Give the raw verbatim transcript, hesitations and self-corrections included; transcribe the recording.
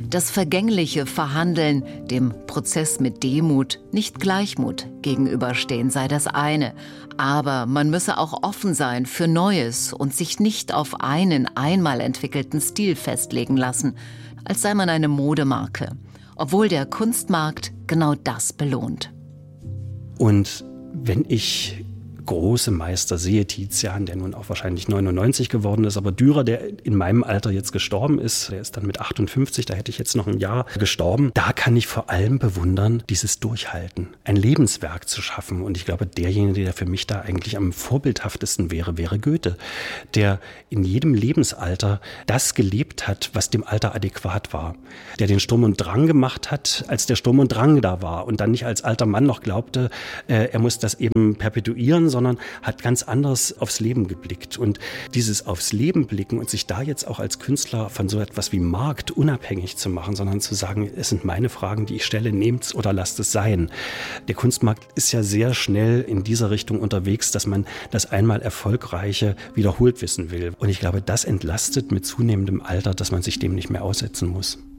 das vergängliche Verhandeln, dem Prozess mit Demut, nicht Gleichmut gegenüberstehen sei das eine. Aber man müsse auch offen sein für Neues und sich nicht auf einen einmal entwickelten Stil festlegen lassen, als sei man eine Modemarke, obwohl der Kunstmarkt genau das belohnt. Und wenn ich große Meister sehe, Tizian, der nun auch wahrscheinlich neunundneunzig geworden ist, aber Dürer, der in meinem Alter jetzt gestorben ist, der ist dann mit achtundfünfzig, da hätte ich jetzt noch ein Jahr gestorben, da kann ich vor allem bewundern, dieses Durchhalten, ein Lebenswerk zu schaffen. Und ich glaube, derjenige, der für mich da eigentlich am vorbildhaftesten wäre, wäre Goethe, der in jedem Lebensalter das gelebt hat, was dem Alter adäquat war, der den Sturm und Drang gemacht hat, als der Sturm und Drang da war und dann nicht als alter Mann noch glaubte, äh, er muss das eben perpetuieren, sondern hat ganz anders aufs Leben geblickt. Und dieses aufs Leben blicken und sich da jetzt auch als Künstler von so etwas wie Markt unabhängig zu machen, sondern zu sagen, es sind meine Fragen, die ich stelle, nehmt's oder lasst es sein. Der Kunstmarkt ist ja sehr schnell in dieser Richtung unterwegs, dass man das einmal Erfolgreiche wiederholt wissen will. Und ich glaube, das entlastet mit zunehmendem Alter, dass man sich dem nicht mehr aussetzen muss.